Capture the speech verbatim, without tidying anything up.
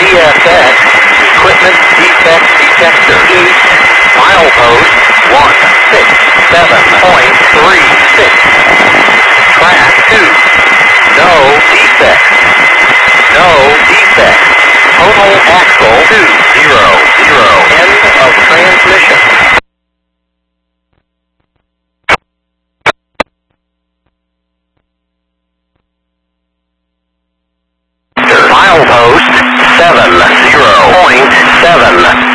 S X, equipment defect detector, east, milepost one six seven point three six. Track two, no defects, no defects. Total axle two zero zero. End of transmission. Milepost seven zero point seven.